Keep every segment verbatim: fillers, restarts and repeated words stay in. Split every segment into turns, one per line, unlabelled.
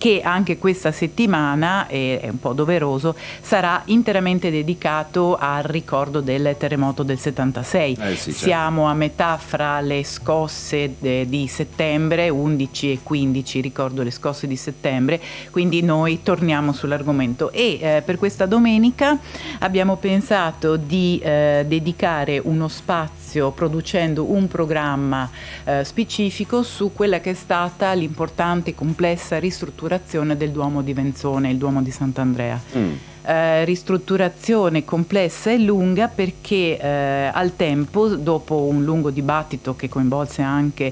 che anche questa settimana, e è un po' doveroso, sarà interamente dedicato al ricordo del terremoto del settantasei.
Eh sì, certo.
Siamo a metà fra le scosse de, di settembre, undici e quindici, ricordo le scosse di settembre, quindi noi torniamo sull'argomento e eh, per questa domenica abbiamo pensato di eh, dedicare uno spazio producendo un programma eh, specifico su quella che è stata l'importante e complessa ristrutturazione del Duomo di Venzone, il Duomo di Sant'Andrea. Mm. Eh, ristrutturazione complessa e lunga perché eh, al tempo, dopo un lungo dibattito che coinvolse anche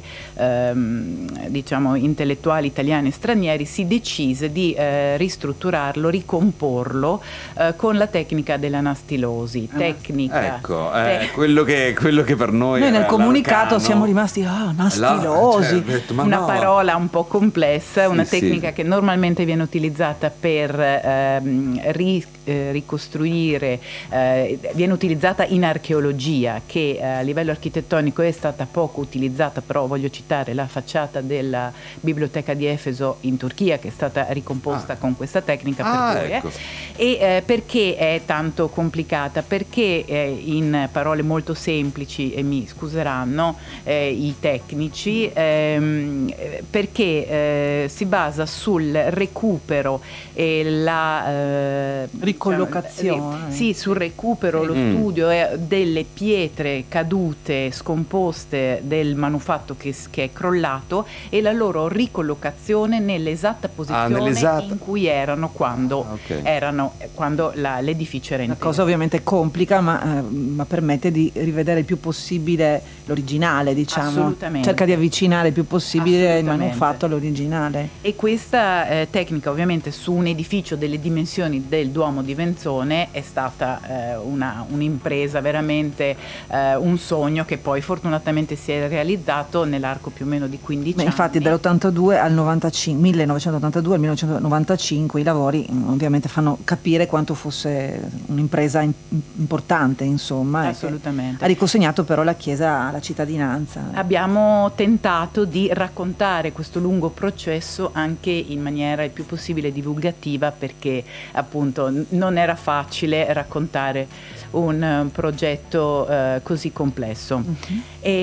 ehm, diciamo intellettuali italiani e stranieri, si decise di eh, ristrutturarlo, ricomporlo eh, con la tecnica dell'anastilosi.
Eh,
tecnica
ecco, eh, te- quello, che, quello che per noi
noi nel comunicato
l'arcano.
Siamo rimasti ah, anastilosi,
la, cioè,
una
no.
parola un po' complessa,
sì,
una tecnica
sì.
che normalmente viene utilizzata per ehm, ri Eh, ricostruire, eh, viene utilizzata in archeologia, che eh, a livello architettonico è stata poco utilizzata, però voglio citare la facciata della biblioteca di Efeso in Turchia, che è stata ricomposta ah. con questa tecnica
ah,
per voi,
ecco.
eh. e eh, perché è tanto complicata? Perché eh, in parole molto semplici, e mi scuseranno eh, i tecnici, ehm, perché eh, si basa sul recupero e la eh,
ricollocazione,
sì, sul recupero, lo mm. studio delle pietre cadute, scomposte del manufatto che, che è crollato, e la loro ricollocazione nell'esatta posizione ah, nell'esatta... in cui erano quando, ah, okay. erano, quando la, l'edificio era intero.
La cosa ovviamente complica, ma, eh, ma permette di rivedere il più possibile l'originale, diciamo.
Assolutamente.
Cerca di avvicinare il più possibile il manufatto all'originale.
E questa eh, tecnica, ovviamente, su un edificio delle dimensioni del Duomo di Venzone è stata eh, una, un'impresa, veramente eh, un sogno che poi fortunatamente si è realizzato nell'arco più o meno di quindici
Beh,
anni.
Infatti dall'ottantadue al novantacinque, millenovecentottantadue al millenovecentonovantacinque i lavori ovviamente fanno capire quanto fosse un'impresa in, importante, insomma.
Assolutamente.
Ha riconsegnato però la chiesa alla cittadinanza.
Abbiamo tentato di raccontare questo lungo processo anche in maniera il più possibile divulgativa, perché appunto non era facile raccontare un uh, progetto uh, così complesso. Uh-huh.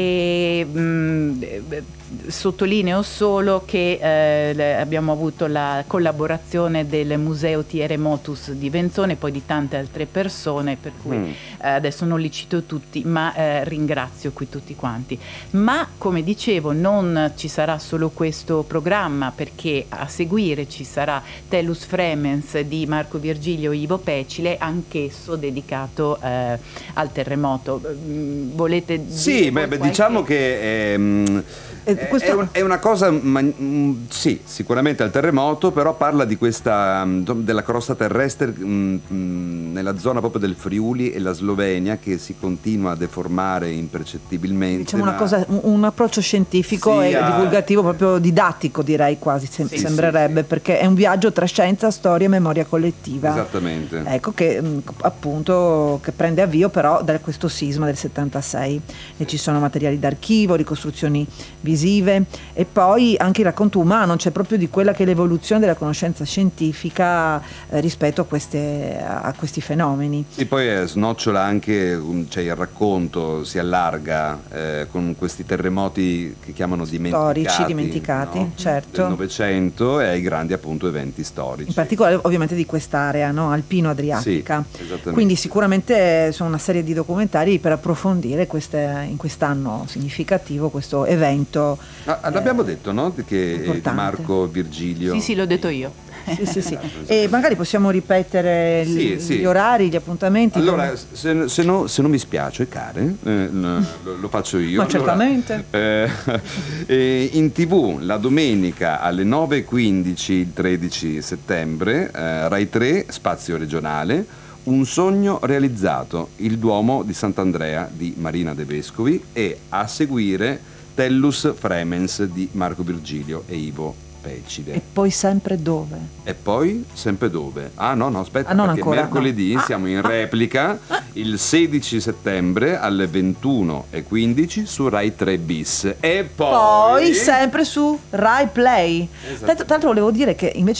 E mh, sottolineo solo che eh, abbiamo avuto la collaborazione del Museo Thierry Motus di Venzone e poi di tante altre persone, per cui mm. eh, adesso non li cito tutti, ma eh, ringrazio qui tutti quanti. Ma come dicevo, non ci sarà solo questo programma, perché a seguire ci sarà Tellus Fremens di Marco Virgilio e Ivo Pecile, anch'esso dedicato eh, al terremoto. Volete
sì, beh, beh, diciamo che ehm,
Eh, questo...
è, un, è una cosa, ma, mh, sì, sicuramente al terremoto, però parla di questa, mh, della crosta terrestre mh, mh, nella zona proprio del Friuli e la Slovenia, che si continua a deformare impercettibilmente.
Diciamo
ma...
una cosa, un, un approccio scientifico sì, e a... divulgativo, proprio didattico, direi quasi, sem- sì, sembrerebbe, sì, sì. Perché è un viaggio tra scienza, storia e memoria collettiva.
Esattamente.
Ecco, che mh, appunto che prende avvio però da questo sisma del settantasei, e ci sono materiali d'archivio, ricostruzioni visive e poi anche il racconto umano, cioè proprio di quella che è l'evoluzione della conoscenza scientifica eh, rispetto a, queste, a questi fenomeni.
E poi eh, snocciola anche, cioè il racconto si allarga eh, con questi terremoti che chiamano dimenticati,
storici, dimenticati,
no?
certo,
del Novecento, e ai grandi appunto eventi storici.
In particolare ovviamente di quest'area, no? Alpino-adriatica.
Sì, esattamente.
Quindi sicuramente sono una serie di documentari per approfondire queste, in quest'anno significativo questo evento.
Ah, l'abbiamo eh, detto, no? Che
importante.
È di Marco Virgilio.
Sì, sì, l'ho detto io.
Sì, sì, sì. E magari possiamo ripetere
sì,
gli,
sì.
gli orari, gli appuntamenti.
Allora,
come...
se, se, no, se non mi spiace, care, eh, lo, lo faccio io.
Ma allora, certamente.
Eh, eh, in tivù la domenica alle nove e quindici, il tredici settembre, eh, Rai tre, spazio regionale, Un sogno realizzato, il Duomo di Sant'Andrea di Marina De Vescovi, e a seguire Tellus Fremens di Marco Virgilio e Ivo Pecile.
E poi sempre dove?
E poi sempre dove? Ah no, no, aspetta,
ah, non
perché
ancora,
mercoledì
no.
siamo in replica il sedici settembre alle ventuno e quindici su Rai tre bis. E poi...
Poi sempre su Rai Play. Tra l'altro volevo dire che invece